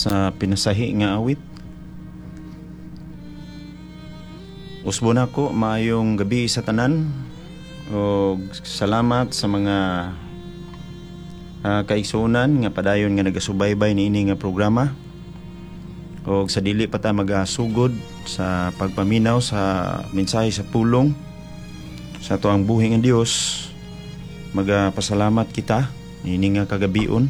sa pinasahi nga awit. Usbo na ko, maayong gabi sa tanan, o salamat sa mga kaigsunan nga padayon nga nagasubaybay niini nga programa, o sa dili pa ta magasugod sa pagpaminaw sa mensahe sa pulong sa tuang buhi nga Dios. Magapasalamat kita niini nga kagabion.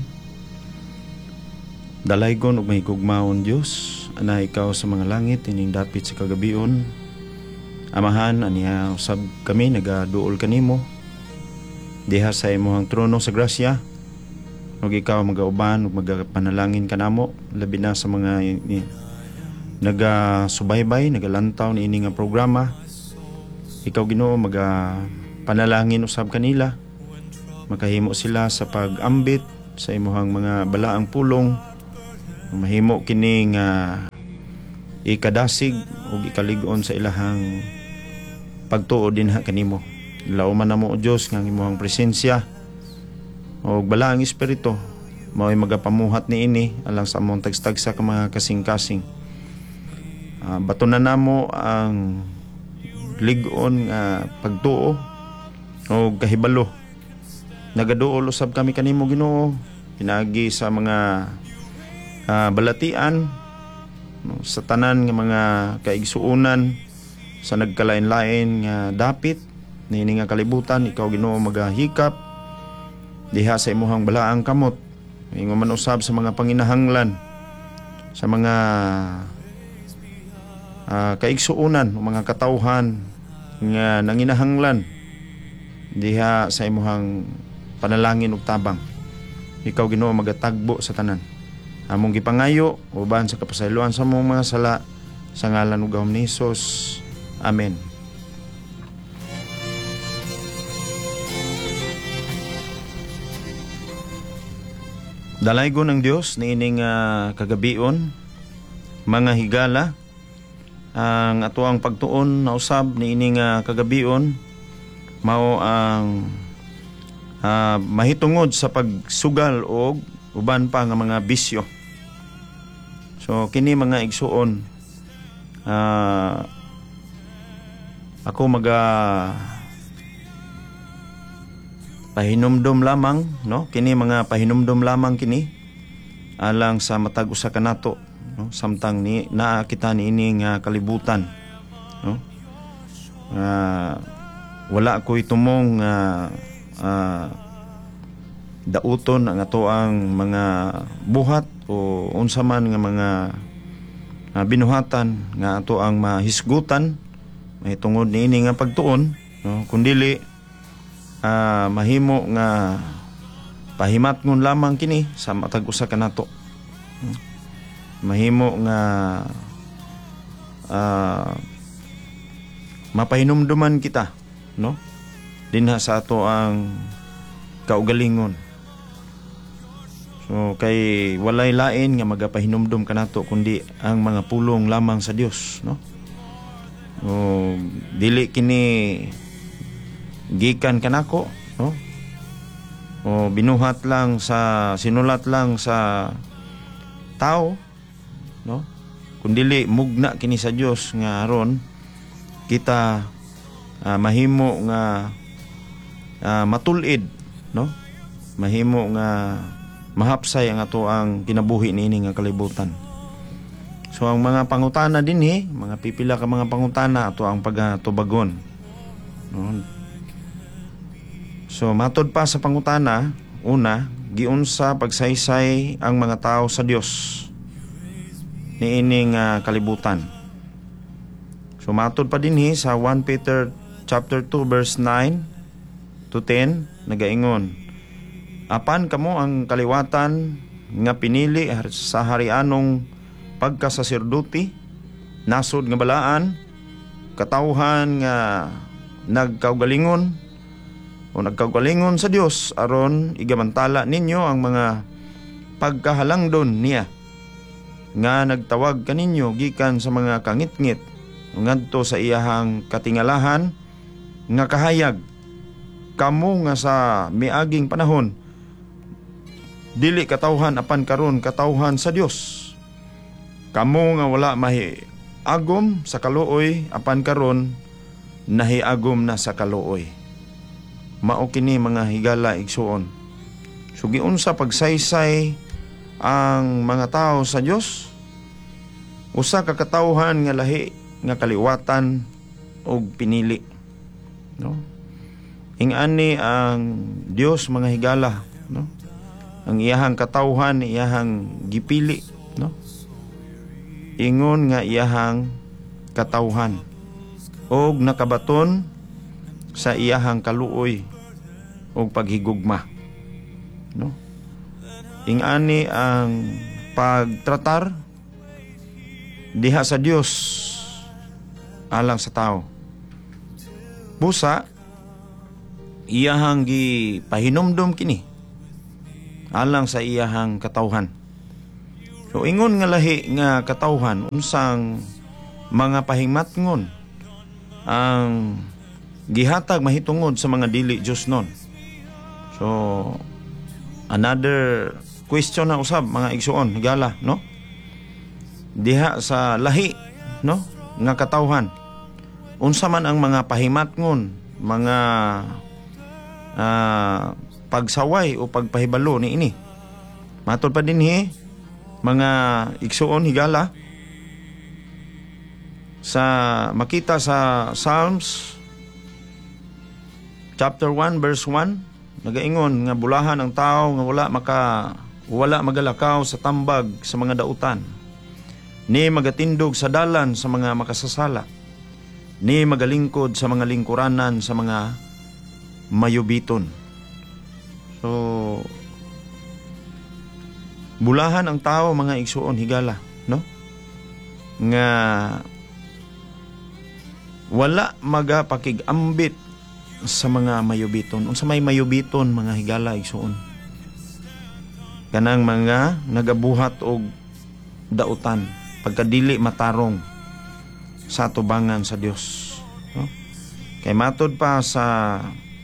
Dalaygon ug mahigugmaon Dios, ana ikaw sa mga langit ining dapit sa kagabion. Amahan, aniya usab kami nagaduol kanimo diha sa imong trono sa grasya, ug ikaw magauban ug magapanalangin kanamo labi na sa mga nagasubaybay nagalantaw niini nga programa. Ikaw Ginoo magapanalangin usab kanila, makahimo sila sa pag-ambit sa imong mga balaang pulong, mahimo kini nga ikadasig ug ikalig-on sa ilahang pagtuo dinha kanimo. Lauman namo o Dios nga imong presensya ug balaang espiritu mao'y magapamuhat niini alang sa among tagstagsa ka mga kasing-kasing. Batunan namo ang lig-on nga pagtuo ug kahibalo. Nagaduol usab kami kanimo Ginoo pinagi sa mga balatian sa tanan nga mga kaigsuonan sa nagkalain-lain nga dapit niini nga kalibutan. Ikaw Ginoo magahikap diha sa imong balaang kamot, ingon man usab sa mga panginahanglan sa mga kaigsuonan o mga katawhan nga nanginahanglan diha sa imong panalangin ug tabang. Ikaw Ginoo magatagbo sa tanan. Among gipangayo uban sa kapasayloan sa among mga sala sa ngalan ug gahom ni Hesus. Amen. Dalaygon ng Dios niining kagabion, mga higala, ang atuang pagtuon na usab niining kagabion mao ang mahitungod sa pagsugal og uban pa nga mga bisyo. So kini mga igsuon, ako pahinumdom lamang, no? Kini mga pahinumdom lamang kini alang sa matag usa ka nato, no? Samtang ni naa kita niini nga kalibutan, no? Wala ko'y tumong dauton ang atoang mga buhat o unsa man nga mga binuhatan nga ato ang mahisgutan mahitungod niini nga pagtuon, no? Kundili mahimo nga pahimatngon lamang kini sa matag usa ka nato. Mahimo nga mapahinumduman kita, no? Dinha sa ato ang kaugalingon. So kay walay lain nga magapahinumdum kanato kundi ang mga pulong lamang sa Dios, no? O dili kini gikan kanako, no? O binuhat lang sa sinulat lang sa tao, no? Kundili mugna kini sa Dios nga aron kita mahimo nga matulid, no? Mahimo nga mahapsay ang ato ang kinabuhi niini nga kalibutan. So ang mga pangutana dinhi, mga pipila ka mga pangutana ato ang pagatubagon, no? So matod pa sa pangutana, una, giunsa pagsaysay ang mga tao sa Dios niining kalibutan. So matod pa dinhi sa 1 Peter chapter 2 verse 9 to 10 nagaingon, apan kamo ang kaliwatan nga pinili sa harianong pagkasaserdote, nasod nga balaan, katawhan nga nagkaugalingon o nagkaugalingon sa Dios aron igamantala ninyo ang mga pagkahalangdon niya nga nagtawag kaninyo gikan sa mga kangitngit ngadto sa iyahang katingalahan nga kahayag. Kamo nga sa miaging panahon dili katawhan apan karon katawhan sa Dios, Kamo nga wala mahiagom sa kaluoy, apan karon nahiagom na sa kaluoy. Mao kini mga higala igsuon. So giunsa pagsaysay ang mga tao sa Dios, usa ka katawhan nga lahi nga kaliwatan og pinili, no? Ingani ang Dios mga higala, no? Ang iyahang katawhan iyahang gipili, no? Ingon nga iyahang katawhan og nakabaton sa iyahang kaluoy og paghigugma, no? Ingani ang pagtratar diha sa Dios alang sa tao. Busa iyahang gipahinomdom kini alang sa iyahang katawhan. So ingon nga lahi nga katawhan unsang mga pahimatngon ang gihatag mahitungod sa mga dili Dios nun. So another question na usab mga igsuon higala, no? Diha sa lahi, no, nga katawhan, unsa man ang mga pahimatngon, mga pagsaway o pagpahibalo ni ini. Matod pa dinhi mga igsuon higala sa makita sa Psalms chapter 1 verse 1, nagaingon nga bulahan ang tao nga wala magalakaw sa tambag sa mga dautan, ni magatindog sa dalan sa mga makasasala, ni magalingkod sa mga lingkuranan sa mga mayubiton. So bulahan ang tao mga igsuon higala, no? Nga wala magapakigambit sa mga mayubiton. Unsa may mayubiton mga higala igsuon? Kanang mga nagabuhat og dautan pagkadili matarong sa tubangan sa Dios, no? Kay matod pa sa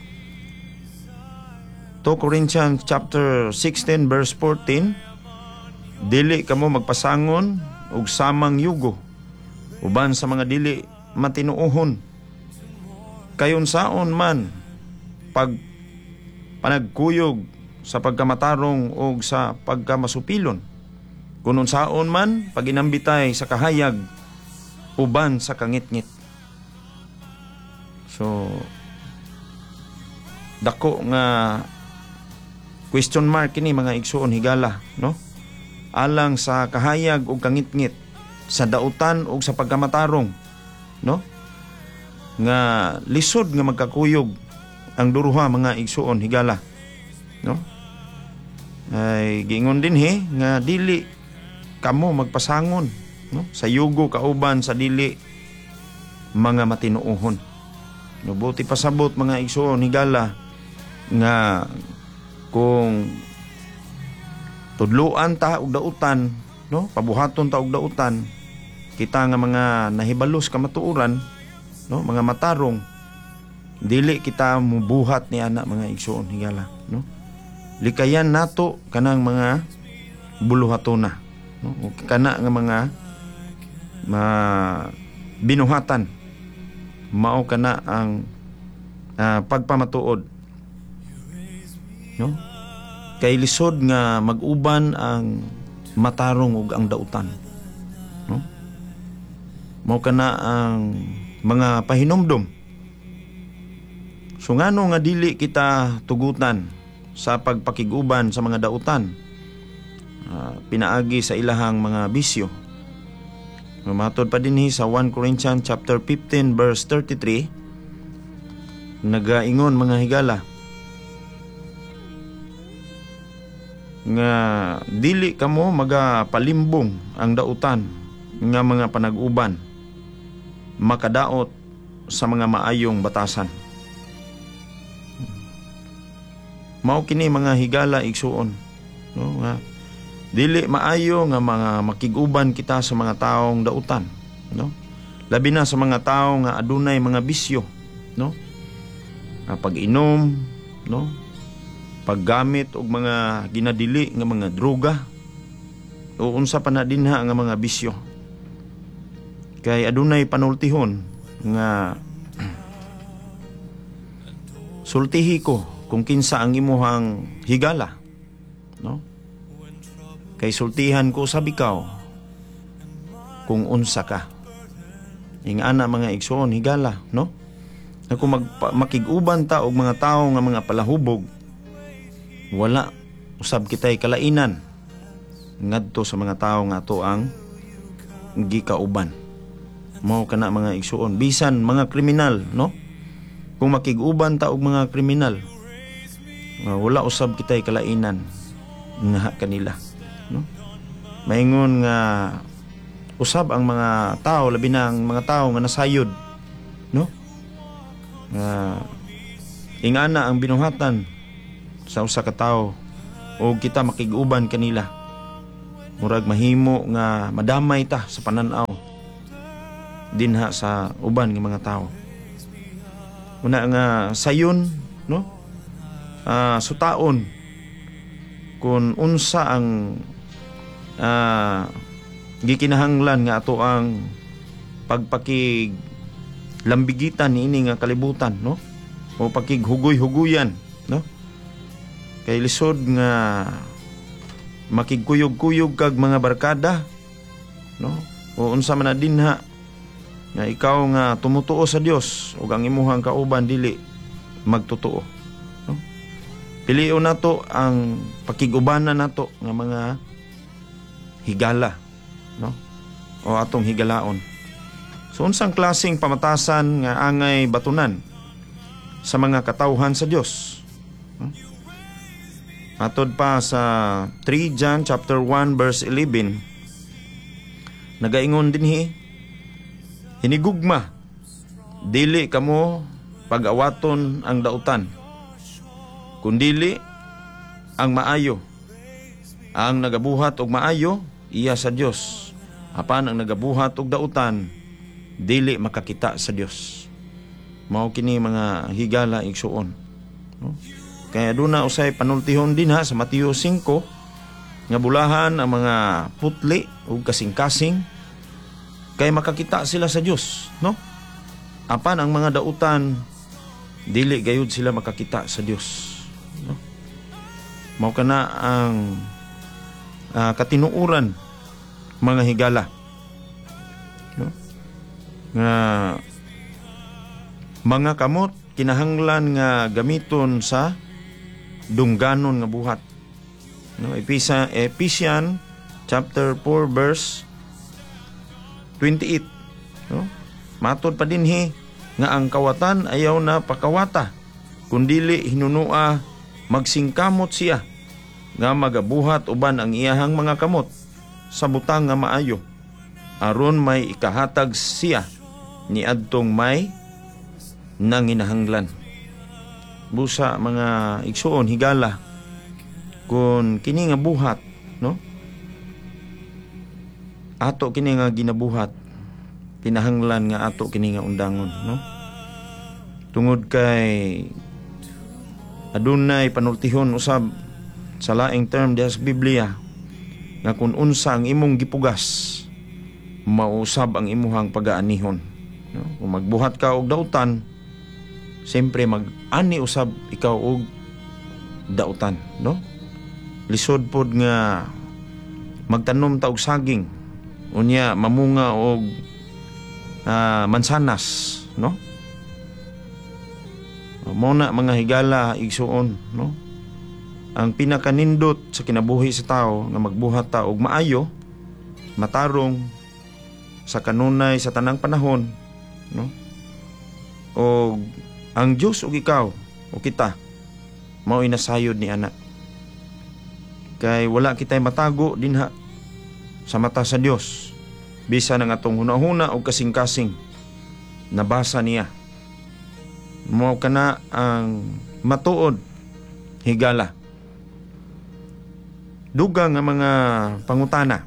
2 Corinthians chapter 16 verse 14, dili kamo magpasangon og samang yugo uban sa mga dili matinuohon. Kayon saon man pag panagkuyog sa pagkamatarong o sa pagkamasupilon, kunon saon man paginambitay sa kahayag uban sa kangitngit. So dako nga question mark kini mga igsuon higala, no? Alang sa kahayag o kangitngit, sa dautan o sa pagkamatarong, no? Nga lisod nga magkakuyog ang duruha mga igsuon higala, no? Ay giingon din nga dili kamo magpasangon, no? Sa yugo kauban sa dili mga matinuohon. No, buti pasabot mga igsuon higala nga kung tudluan ta og dautan, no? Pabuhaton ta og dautan, kita nga mga nahibalos ka matuuran, no? Mga matarong, dili kita mubuhat ni ana mga igsuon higala, no? Likayan nato kanang mga buluhatona, no? O kana nga mga binuhatan, mao kana ang pagpamatuod, no? Kay lisod nga mag-uban ang matarong ug ang dautan, no? Mao kana ang mga pahinomdom. So ngano nga dili kita tugutan sa pagpakiguban sa mga dautan, pinaagi sa ilahang mga bisyo. Matod pa dinhi sa 1 Corinthians chapter 15 verse 33, nagaingon mga higala nga dili kamo magapalimbong ang dautan nga mga panag-uban makadaot sa mga maayong batasan. Mao kini mga higala igsuon, no? Nga dili maayo nga mga makig-uban kita sa mga taong dautan, no? Labi na sa mga tao nga adunay mga bisyo, no? Pag-inom, no? Paggamit og mga ginadili nga mga droga, o unsa pa na dinha nga mga bisyo. Kay adunay panultihon nga sultihi ko kung kinsa ang imuhang higala, no? Kay sultihan ko sa bikaw kung unsa ka. Ingana mga igsoon higala, no? Na kung makig-uban ta og mga tawo nga mga palahubog, wala usab kitay kalainan ngadto sa mga tawo nga ato ang gikauban. Mao kana mga igsoon, bisan mga kriminal, no? Kung makig-uban ta og mga kriminal, wala usab kitay kalainan nga kanila, no? Maingon nga usab ang mga tao, labi na ang mga tao nga nasayod, no? Ingana ang binuhatan sa usa ka tawo o kita makig-uban kanila, murag mahimo nga madamay ta sa pananaw dinha sa uban nga mga tao. Una nga sayon, no? Sutaon kung unsa ang gikinahanglan nga ato ang pagpakig lambigitan niini nga kalibutan, no? O pakighugoy-huguyan, no? Kay lisod nga makigkuyog-kuyog kag mga barkada, no? O unsa man na dinha nga ikaw nga tumutuo sa Dios ug ang imuhang kauban dili magtutuo, no? Pilion nato ang pakigubanan nato nga mga higala, no? O atong higalaon. So unsang klaseng pamatasan nga angay batunan sa mga katawhan sa Dios, no? Matod pa sa 3 John chapter 1 verse 11, nagaingon dinhi, hinigugma, dili kamo pag-awaton ang dautan, kundili ang maayo. Ang nagabuhat og maayo, iya sa Dios. Apan ang nagabuhat og dautan, dili makakita sa Dios. Mao kini mga higala igsuon, no? Kaya aduna usay panultihon din ha sa Mateo 5 nga bulahan ang mga putli ug kasing-kasing kay makakita sila sa Dios, no? Apan ang mga dautan, dili gayud sila makakita sa Dios, no? Mao kana ang katinuuran mga higala, no? Nga mga kamot kinahanglan nga gamiton sa dungganon nga buhat, no? Ephesians chapter 4 verse 28, no? Matod pa dinhi nga ang kawatan ayaw na pakawata, kundili hinunua magsingkamot siya nga magabuhat uban ang iyahang mga kamot sa butang nga maayo, aron may ikahatag siya ni adtong may nanginahanglan. Busa mga igsuon higala, kun kini nga buhat, no? Ato kini nga ginabuhat, kinahanglan nga ato kini nga undangon, no? Tungod kay adunay panultihon usab sa laing term diha sa Biblia nga kung unsa ang imong gipugas, mausab ang imuhang pagaanihon, no? Kung magbuhat ka og dautan, siyempre mag-ani usab ikaw og dautan, no? Lisod pod nga magtanom ta og saging, unya mamunga og mansanas, no? Mao na mga higala igsuon, no? Ang pinakanindot sa kinabuhi sa tao nga magbuhat ta og maayo, matarong sa kanunay sa tanang panahon, no? O ang Dios ug ikaw o kita mao inasayod ni ana. Kay wala kitay matago dinha sa mata sa Dios. Bisan ang atong hunahuna o kasing-kasing nabasa niya. Mao kana ang matuod higala. Dugang nga mga pangutana.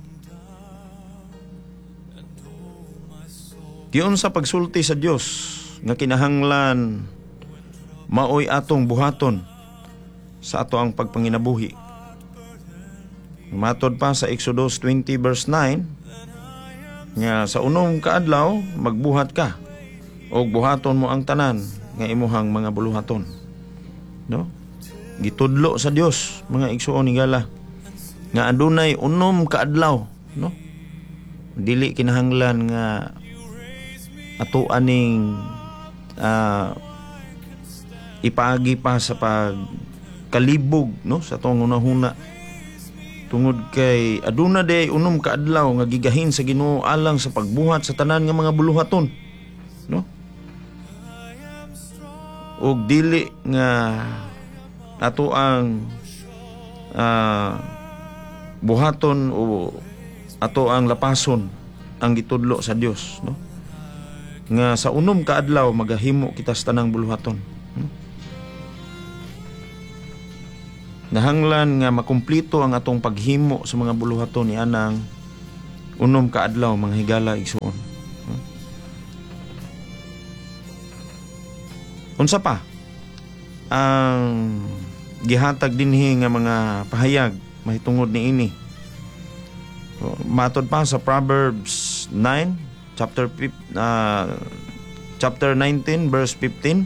Diyon sa pagsulti sa Dios nga kinahanglan maoy atong buhaton sa ato ang pagpanginabuhi. Matod pa sa Exodus 20 verse 9 nga sa unom ka adlaw magbuhat ka o buhaton mo ang tanan nga imuhang mga buluhaton. No? Gitudlo sa Dios mga igsuon higala nga adunay unom ka adlaw, no? Dili kinahanglan nga ato aning ipaagi pa sa pagkalibog, no, sa tuong hunahuna tungod kay aduna day unom ka adlaw nga gigahin sa Ginoo alang sa pagbuhat sa tanan nga mga buluhaton, no? Og dili nga ato ang buhaton o ato ang lapason ang gitudlo sa Dios, no? Nga sa unom ka adlaw magahimo kita sa tanang buluhaton. Nahanglan nga makumplito ang atong paghimo sa mga buluhaton ni anang unom ka adlaw mga higala igsuon. Unsa pa ang gihatag dinhi nga mga pahayag mahitungod niini? So, matod pa sa Proverbs 9 chapter 19 verse 15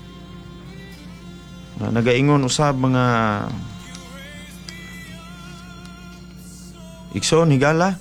nagaingon usab mga igsoon higala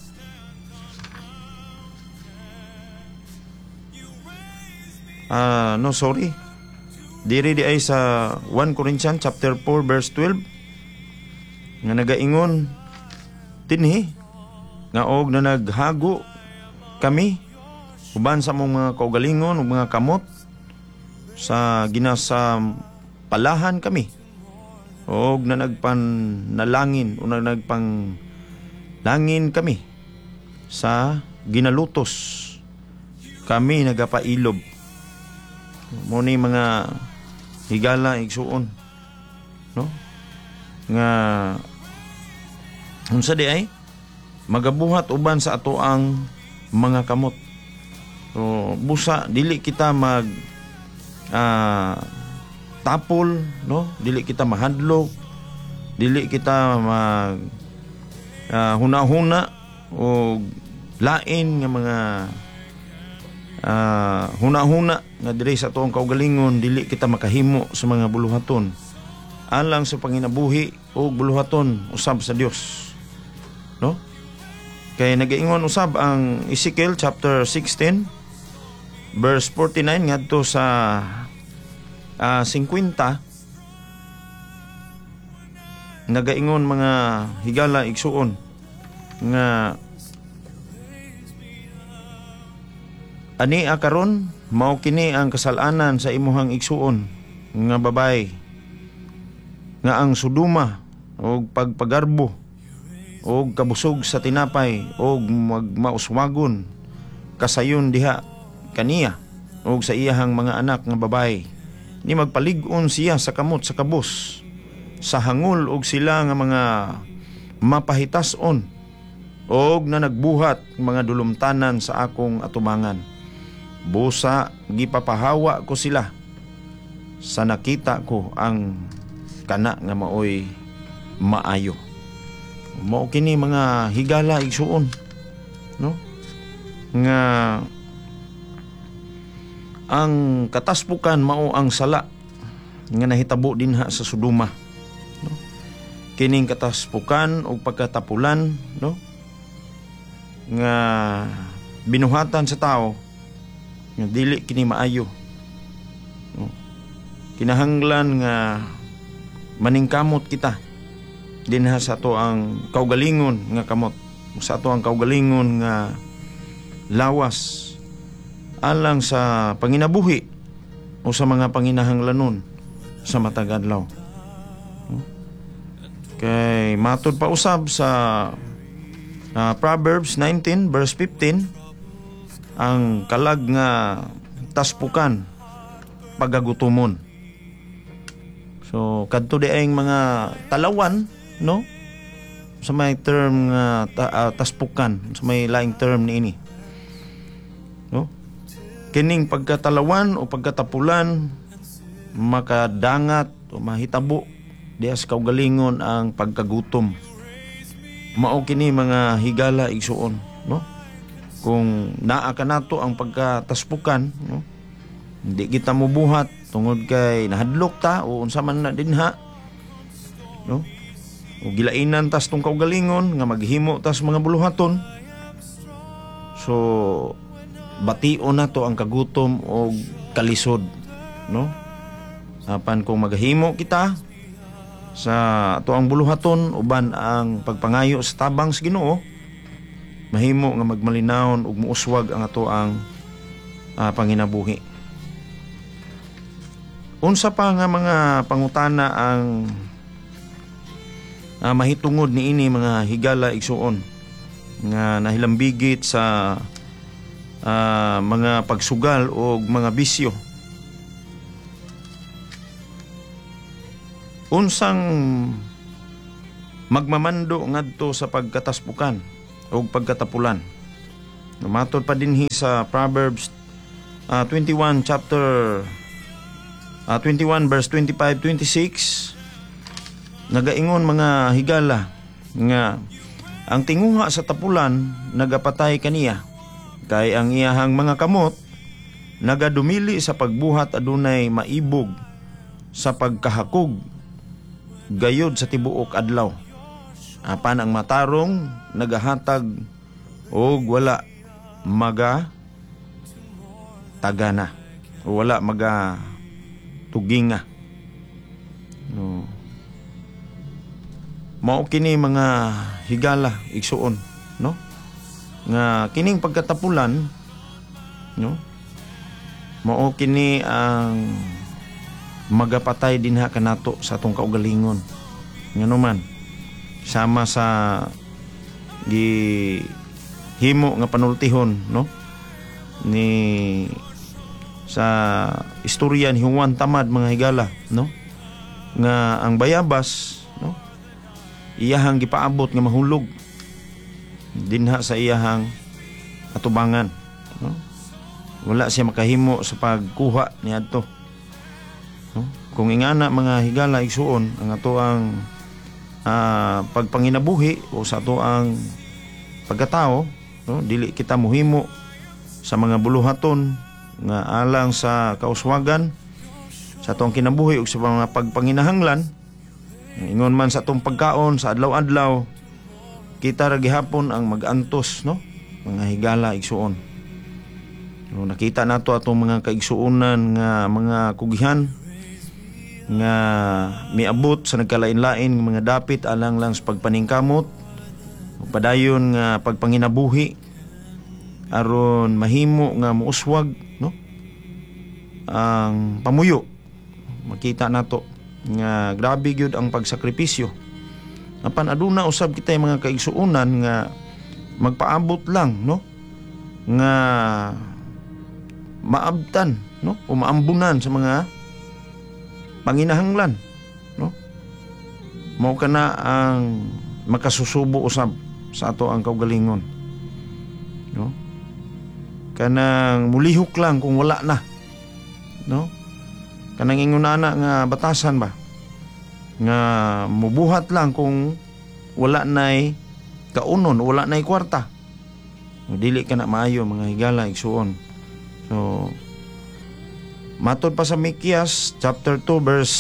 diri di ay sa 1 Corinthians chapter 4 verse 12 nga nagaingon dinhi nga og na naghago kami uban sa among mga kaugalingon ug mga kamot sa ginasapalahan kami og na nagpanalangin o na nagpanglangin kami sa ginalutos kami nagapailob. Mo ni mga higala igsuon, no? Nga unsa di ay magabuhat uban sa ato ang mga kamot. So busa dili kita mag tapol, no? Dili kita mahadlok, dili kita mag huna-huna o lain nga mga huna-huna nga diri sa tuong kaugalingon dili kita makahimo sa mga buluhaton alang sa panginabuhi o buluhaton usab sa Dios, no? Kay nagaingon usab ang Ezekiel chapter 16 verse 49 ngadto sa 50 nagaingon mga higala igsuon nga ani akaron mao kini ang kasalanan sa imuhang igsuon nga babay nga ang suduma o pagpagarbo o kabusog sa tinapay o magmauswagon kasayon diha kaniya o sa iyahang mga anak nga babay ni magpalig-on siya sa kamot sa kabus sa hangul og sila nga mga mapahitason og na nagbuhat mga dulumtanan sa akong atubangan. Busa gipapahawa ko sila sa nakita ko ang kana nga maoy maayo. Mao kini mga higala igsuon, no? Nga ang kataspukan mao ang sala nga nahitabo dinha sa Sodoma, no? Kining kataspukan o pagkatapulan, no? Nga binuhatan sa tao nga dili kini maayo, no? Kinahanglan nga maningkamot kita dinha sa ato ang kaugalingon nga kamot, sa ato ang kaugalingon nga lawas alang sa panginabuhi o sa mga panginahanglanon sa matag adlaw, no? Kay matud pa usab sa Proverbs 19 verse 15 ang kalag nga taspukan pagagutomon. So kadto di ay mga talawan, no? Sa may term nga taspukan, sa may laing term niini, no? Kining pagkatalawan o pagkatapulan makadangat o mahitabo diha sa kaugalingon ang pagkagutom. mao kini mga higala igsuon, no? Kung naa ka nato ang pagkataspukan, no? Hindi kita mubuhat tungod kay nahadlok ta o unsa man na dinha, no? O gilainan tas tong kaugalingon nga maghimo tas mga buluhaton. So bation na to ang kagutom o kalisod, no? Apan kung maghimo kita sa ato ang buluhaton uban ang pagpangayo sa tabang sa Ginoo, mahimo nga magmalinawon ug muuswag ang ato ang panginabuhi. Unsa pa nga mga pangutana ang mahitungod niini mga higala igsuon nga nahilambigit sa mga pagsugal o mga bisyo. Unsang magmamando ngadto sa pagkataspukan o pagkatapulan. Matod pa dinhi sa Proverbs 21 verse 25-26, nagaingon mga higala nga ang tinguha sa tapulan nagapatay kaniya, kay ang iyahang mga kamot nagadumili sa pagbuhat adunay maibog sa pagkahakog gayod sa tibuok adlaw. Apan ang matarong nagahatag og wala maga tagana o wala maga tuginga. No. Mao kini mga higala igsuon, no? Nga kining pagkatapulan, no? Mao kini ang magapatay dinha kanato sa atong kaugalingon. Ngano man sama sa himo nga panultihon, no? Ni sa istorya ni Juan Tamad mga higala, no? Nga ang bayabas, no? Iyahang gipaabot nga mahulog dinha sa iyahang atubangan, no? Wala siya makahimo sa pagkuha niadto, no? Kung ingana mga higala igsuon ang ato ang pagpanginabuhi o sa ato ang pagkatao, no? Dili kita muhimo sa mga buluhaton nga alang sa kauswagan sa atong kinabuhi ug sa mga pagpanginahanglan. Ingon man sa atong pagkaon sa adlaw-adlaw, kita ra gihapon ang mag-antos, no? Mga higala igsuon. So, nakita nato atong mga kaigsuonan nga mga kugihan nga miabot sa nagkalain-lain nga mga dapit alang lang sa pagpaningkamot ug padayon nga pagpanginabuhi aron mahimo nga muuswag, no? Ang pamuyo. Makita nato nga grabe gyud ang pagsakripisyo. Apan aduna usab kitay mga kaigsuonan nga magpaabot lang, no? Nga maabtan, no? O maambunan sa mga panginahanglan, no? Mao kana ang makasusubo usab sa ato ang kaugalingon, no? Kanang mulihok lang kung wala na, no? Kanang ingunana nga batasan ba nga mubuhat lang kung wala nay kaunon, wala nay kwarta. Dili ka na maayo mga higala igsuon. So matod pa sa Mikias chapter 2 verse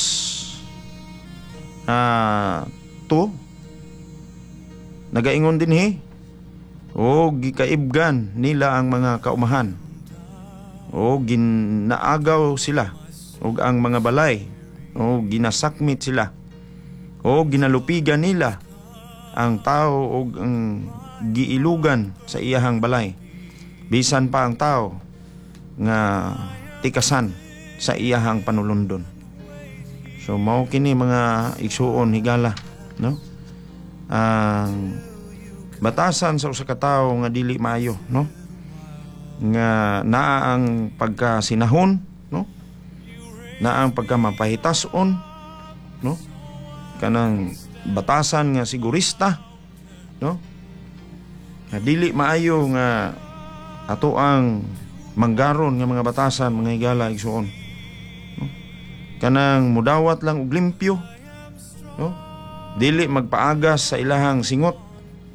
2, nagaingon dinhi, o gikaibgan nila ang mga kaumahan, o ginaagaw sila ug ang mga balay, o ginasakmit sila, o ginalupigan nila ang tao ug ang giilugan sa iyahang balay, bisan pa ang tao nga tikasan sa iyahang panulundon. So mao kini mga igsuon higala, no? Ang batasan sa usa ka tawo nga dili maayo, no? Nga naa ang pagkasinahon, no? Naa ang pagkamapahitason, no? Kanang batasan nga sigurista, no? Nga dili maayo nga ato ang manggaron nga mga batasan mga higala igsuon, no? Kanang mudawat lang og limpyo, no? Dili magpaagas sa ilahang singot,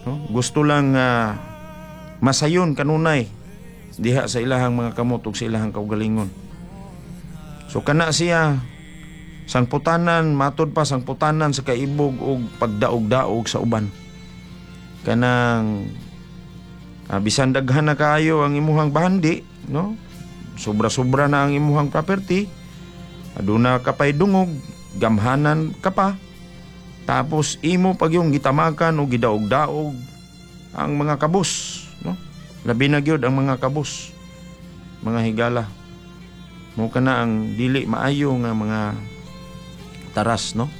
no? Gusto lang masayon kanunay diha sa ilahang mga kamot ug sa ilahang kaugalingon. So kana siya sang putanan, matod pa sang putanan sa kaibog ug pagdaog-daog sa uban. Kanang bisan daghan na kaayo ang imuhang bahandi, no? Sobra-sobra na ang imuhang property, aduna ka pay dungog, gamhanan ka pa. Tapos imo pag yung gitamakan o gidaog-daog ang mga kabus, no? Labi na gyud ang mga kabus, mga higala. Mo kana ang dili maayo nga mga taras, no?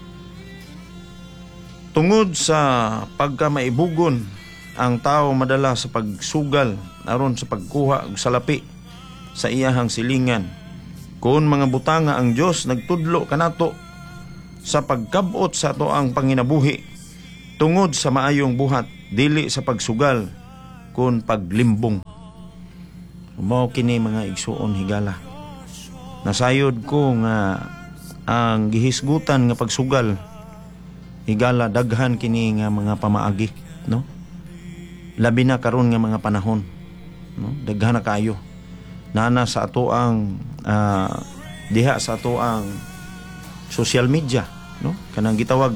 Tungod sa pagkamaibugon ang tao madala sa pagsugal aron sa pagkuha og salapi sa iyahang silingan. Kung mga butanga ang Dios nagtudlo kanato sa pagkabot sa ato ang panginabuhi tungod sa maayong buhat, dili sa pagsugal kun paglimbong. Mao kini mga igsuon higala. Nasayod ko nga ang gihisgutan nga pagsugal higala daghan kini nga mga pamaagi, no? Labi na karon nga mga panahon, no? Daghan na kayo nana sa ato ang diha sa ato ang social media, no? Kanang gitawag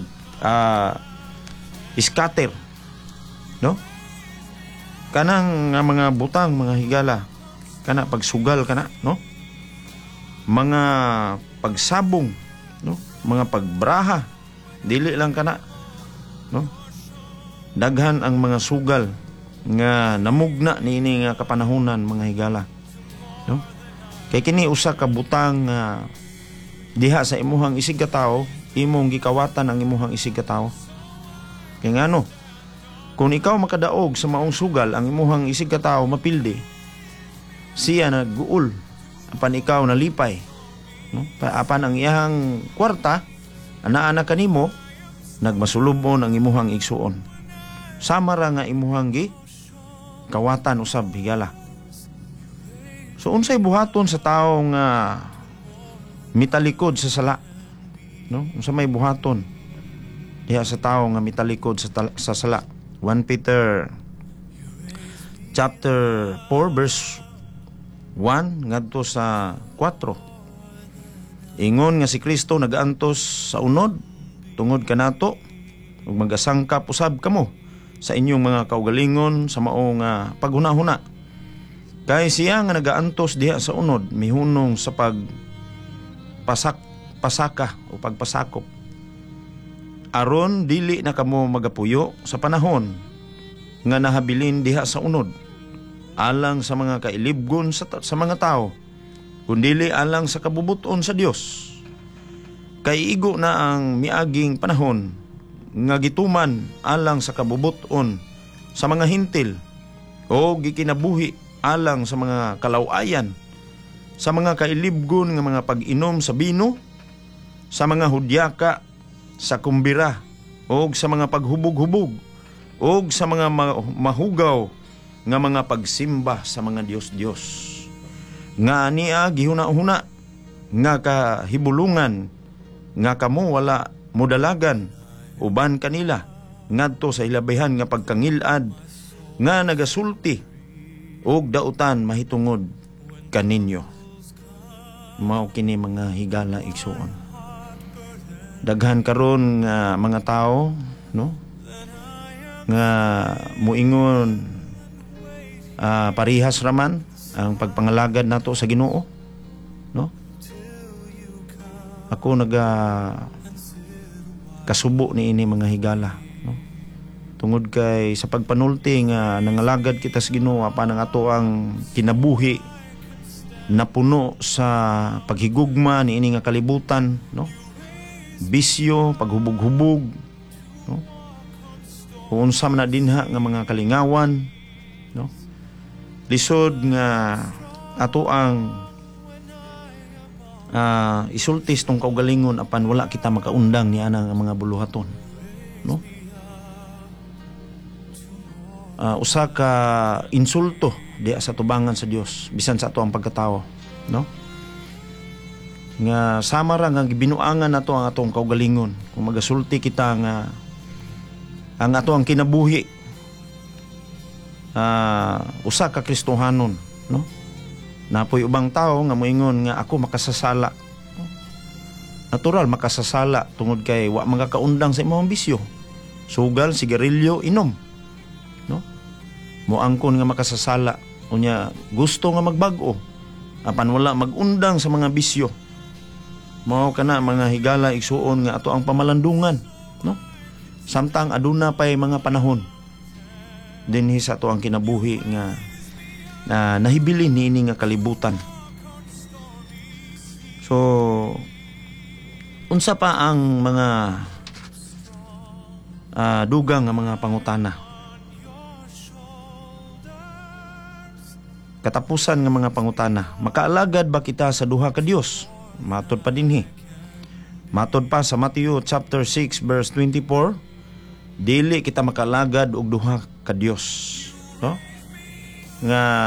scatter, no? Kanang mga butang, mga higala, kana pagsugal kana, no? Mga pagsabong, no? Mga pagbraha, dili lang kana, no? Daghan ang mga sugal nga namugna niini nga kapanahunan, mga higala, no? Kay kini usa ka butang diha sa imuhang isig ka tawo, imong gikawatan ang imuhang isig ka tawo. Kay ngano, kung ikaw makadaog sa maong sugal, ang imuhang isig ka tawo mapildi, siya nagguol apan ikaw nalipay, no? Apan ang iyang kwarta ana-ana kanimo nagmasulubon ang imuhang igsuon. Sama ra nga imuhang gi kawatan usab higala. So unsay buhaton sa tawo nga mitalikod sa sala, no? Unsa may buhaton diha sa tawo nga mitalikod sa sala? 1 Peter chapter 4 verse 1 ngadto sa 4. Ingon nga si Kristo nagaantos sa unod tungod kanato ug magasangkap usab kamo sa inyong mga kaugalingon sa mao nga paghunahuna. Kay siya nga nagaantos diha sa unod mihunong sa pasaka o pagpasakop, aron dili na kamo magapuyo sa panahon nga nahabilin diha sa unod alang sa mga kailibgon sa mga tao, kundili alang sa kabubuton sa Dios. Kay igo na ang miaging panahon nga gituman alang sa kabubuton sa mga hintil o gikinabuhi alang sa mga kalawayan, sa mga kailibgon nga mga pag-inom sa bino, sa mga hudyaka, sa kumbira, o sa mga paghubog-hubog, o sa mga mahugaw nga mga pagsimba sa mga Diyos-Diyos. Nga niya gihuna-huna, nga kahibulungan, nga kamo wala modalagan, uban kanila, ngadto sa ilabihan nga pagkangilad, nga nagasulti, og dautan mahitungod kaninyo. Mao kini mga higala igsuon. Daghan karon nga mga tao, no? Nga muingon parihas raman ang pagpangalagad nato sa Ginoo, no? Ako kasubo ni ini mga higala, no? Tungod kay sa pagpanulti nga nangalagad kita sa Ginoo apan ang ato ang kinabuhi napuno sa paghigugma ni ini nga kalibutan, no? Bisyo, paghubog-hubog, no? Kung unsa man na dinha nga mga kalingawan, no? Lisod nga ato ang isultis tong kaugalingon apan wala kita makaundang ni ana nga mga buluhaton, no? Usa ka insulto di sa tubangan sa Dios bisan sa ato ang pagkatao, no? Nga sama ra nga gibinuangan nato ang atong kaugalingon kung magasulti kita nga ang ato ang kinabuhi usa ka Kristohanon, no? Napoy ubang tao nga moingon nga ako makasasala. Natural makasasala tungod kay wa magakaundang sa imong bisyo. Sugal, sigarilyo, inom, no? Moangkon nga makasasala, unya gusto nga magbag-o apan wala magundang sa mga bisyo. Mao kana mga higala igsuon nga ato ang pamalandungan, no? Samtang aduna pay mga panahon dinhi sa ato ang kinabuhi nga na nahibili niini nga kalibutan. So unsa pa ang mga dugang nga mga pangutana? Katapusan nga mga pangutana, makaalagad ba kita sa duha ka Dios? Matod pa dinhi. Matod pa sa Matthew chapter 6 verse 24, dili kita makaalagad og duha ka Dios, no? Nga